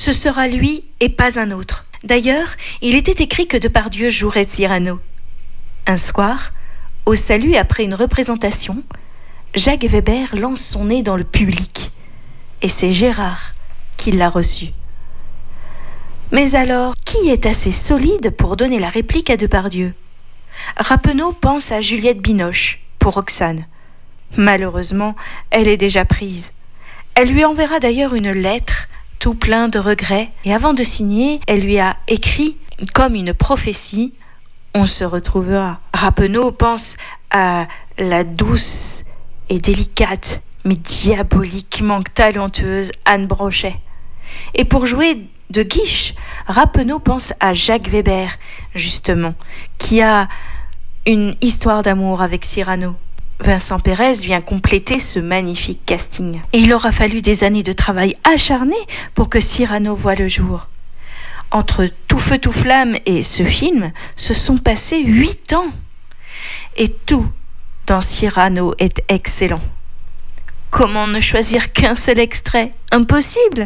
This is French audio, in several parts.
ce sera lui et pas un autre. D'ailleurs, il était écrit que Depardieu jouerait Cyrano. Un soir, au Salut après une représentation, Jacques Weber lance son nez dans le public. Et c'est Gérard qui l'a reçu. Mais alors, qui est assez solide pour donner la réplique à Depardieu ? Rappeneau pense à Juliette Binoche pour Roxane. Malheureusement, elle est déjà prise. Elle lui enverra d'ailleurs une lettre, tout plein de regrets, et avant de signer, elle lui a écrit, comme une prophétie, « On se retrouvera ». Rappeneau pense à la douce et délicate, mais diaboliquement talentueuse Anne Brochet. Et pour jouer de Guiche, Rappeneau pense à Jacques Weber, justement, qui a une histoire d'amour avec Cyrano. Vincent Pérez vient compléter ce magnifique casting. Et il aura fallu des années de travail acharné pour que Cyrano voie le jour. Entre Tout feu, tout flamme et ce film, se sont passés 8 ans. Et tout dans Cyrano est excellent. Comment ne choisir qu'un seul extrait ? Impossible !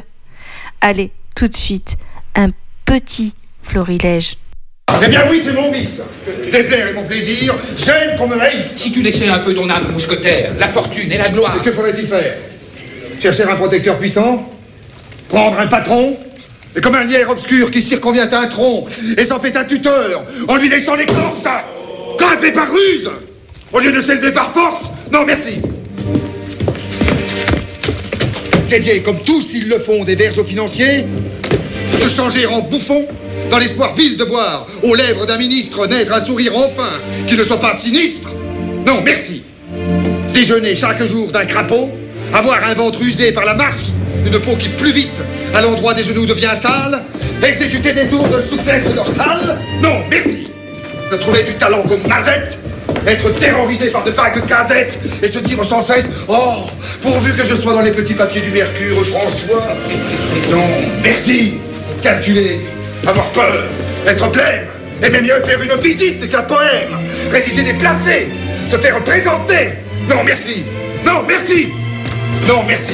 Allez, tout de suite, un petit florilège. Eh bien oui, c'est mon vice. Déplaire est mon plaisir, j'aime qu'on me haïsse. Si tu laissais un peu ton âme mousquetaire, la fortune et la gloire... Et que faudrait-il faire ? Chercher un protecteur puissant ? Prendre un patron ? Et comme un lierre obscur qui circonvient un tronc et s'en fait un tuteur en lui laissant l'écorce, grimper par ruse au lieu de s'élever par force ? Non, merci. Dédier, comme tous ils le font, des vers aux financiers, se changer en bouffon, dans l'espoir vil de voir aux lèvres d'un ministre naître un sourire enfin qui ne soit pas sinistre. Non, merci. Déjeuner chaque jour d'un crapaud, avoir un ventre usé par la marche, une peau qui plus vite à l'endroit des genoux devient sale, exécuter des tours de souplesse dorsale. Non, merci. De trouver du talent comme Mazette, être terrorisé par de vagues casettes et se dire sans cesse « Oh, pourvu que je sois dans les petits papiers du Mercure, François !» Non, merci. Calculer, avoir peur, être blême, aimer mieux faire une visite qu'un poème, rédiger des placés, se faire présenter. Non, merci. Non, merci. Non, merci.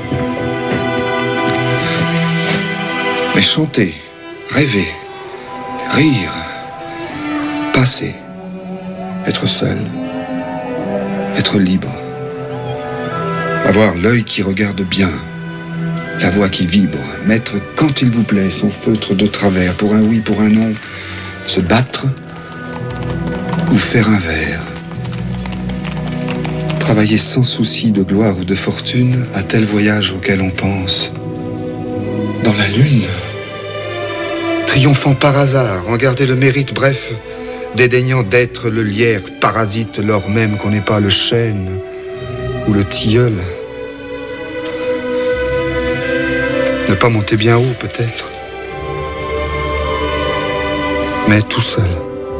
Mais chanter, rêver, rire, passer, être seul, être libre, avoir l'œil qui regarde bien, la voix qui vibre, mettre quand il vous plaît son feutre de travers pour un oui, pour un non, se battre ou faire un vers. Travailler sans souci de gloire ou de fortune à tel voyage auquel on pense. Dans la lune, triomphant par hasard, en garder le mérite, bref, dédaignant d'être le lierre parasite lors même qu'on n'est pas le chêne ou le tilleul. Ne pas monter bien haut, peut-être. Mais tout seul.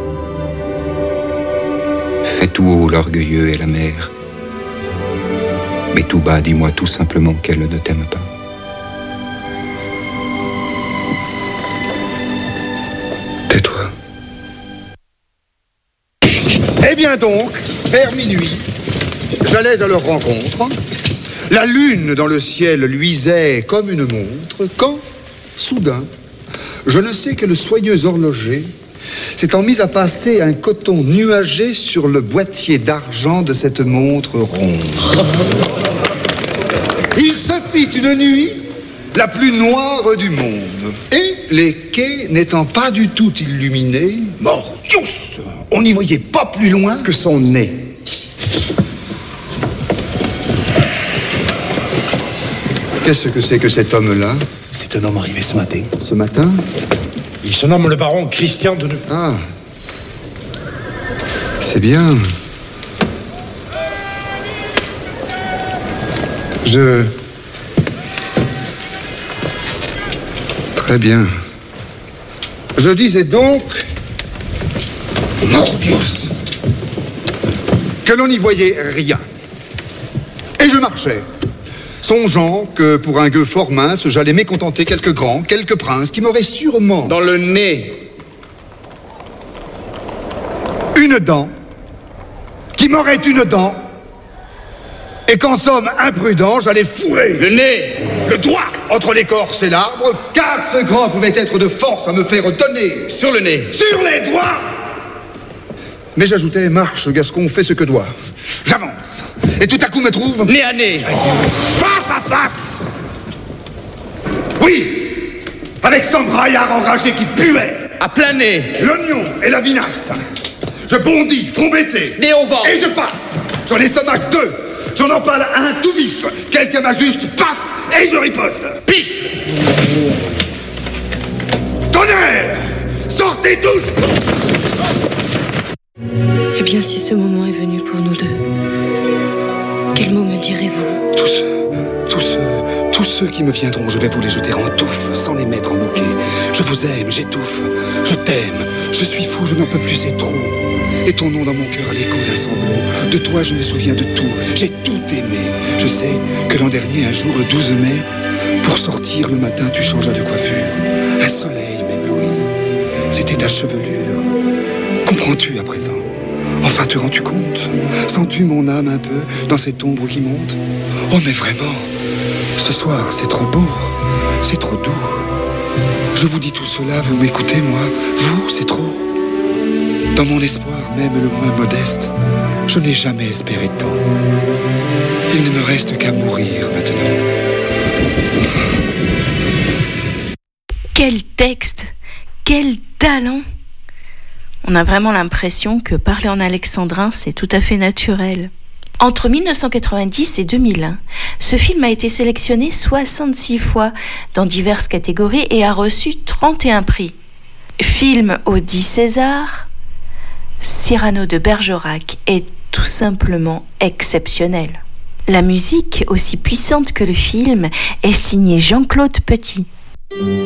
Fais tout haut l'orgueilleux et la mère. Mais tout bas, dis-moi tout simplement qu'elle ne t'aime pas. Tais-toi. Eh bien donc, vers minuit, j'allais à leur rencontre. La lune dans le ciel luisait comme une montre, quand, soudain, je ne sais quel soigneux horloger s'étant mis à passer un coton nuagé sur le boîtier d'argent de cette montre ronde. Il se fit une nuit la plus noire du monde. Et les quais n'étant pas du tout illuminés, mordius, on n'y voyait pas plus loin que son nez. Qu'est-ce que c'est que cet homme-là? C'est un homme arrivé ce matin. Ce matin? Il se nomme le baron Christian de Neu. Ah. C'est bien. Très bien. Je disais donc, mordius, que l'on n'y voyait rien. Et je marchais, songeant que pour un gueux fort mince, j'allais mécontenter quelques grands, quelques princes qui m'auraient sûrement Dans le nez. une dent, qui m'aurait une dent, et qu'en somme imprudent, j'allais fourrer Le nez. le doigt entre l'écorce et l'arbre, car ce grand pouvait être de force à me faire donner. Sur le nez. Sur les doigts. Mais j'ajoutais, marche, Gascon, fais ce que doit. J'avance. Et tout à coup me trouve... Nez à nez. Face à face. Oui. Avec son braillard enragé qui puait. À plein nez. L'oignon et la vinasse. Je bondis, front baissé. Nez au vent. Et je passe. J'en estomac 2. J'en empale un tout vif. Quelqu'un m'ajuste, paf, et je riposte. Pif. Tonnerre. Sortez tous. Eh bien, si ce moment est venu pour nous deux, quel mot me direz-vous? Tous ceux qui me viendront, je vais vous les jeter en touffe, sans les mettre en bouquet. Je vous aime, j'étouffe, je t'aime, je suis fou, je n'en peux plus, c'est trop. Et ton nom dans mon cœur à l'écho d'un sanglot. De toi, je me souviens de tout, j'ai tout aimé. Je sais que l'an dernier, un jour, le 12 mai, pour sortir le matin, tu changeas de coiffure. Un soleil m'éblouit, c'était ta chevelure. Comprends-tu à présent? Enfin, te rends-tu compte? Sens-tu mon âme un peu dans cette ombre qui monte? Oh, mais vraiment, ce soir, c'est trop beau, c'est trop doux. Je vous dis tout cela, vous m'écoutez, moi? Vous, c'est trop. Dans mon espoir, même le moins modeste, je n'ai jamais espéré tant. Il ne me reste qu'à mourir maintenant. Quel texte! Quel talent! On a vraiment l'impression que parler en alexandrin, c'est tout à fait naturel. Entre 1990 et 2001, ce film a été sélectionné 66 fois dans diverses catégories et a reçu 31 prix. Film aux 10 Césars, Cyrano de Bergerac est tout simplement exceptionnel. La musique, aussi puissante que le film, est signée Jean-Claude Petit.